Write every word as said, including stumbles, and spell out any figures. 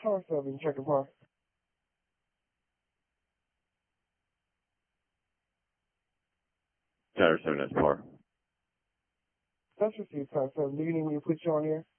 Tower seven, checking par. Tower seven, that's par. That's received, Tower seven. Do you need me to put you on here?